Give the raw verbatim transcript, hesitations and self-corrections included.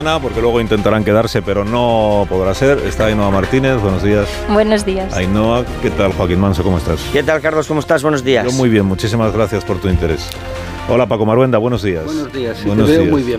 Porque luego intentarán quedarse, pero no podrá ser. Está Ainhoa Martínez, buenos días. Buenos días. Ainhoa, ¿qué tal? Joaquín Manso, ¿cómo estás? ¿Qué tal, Carlos? ¿Cómo estás? Buenos días. Yo muy bien, muchísimas gracias por tu interés. Hola, Paco Maruenda, buenos días. Buenos días, sí, buenos te veo días. muy bien.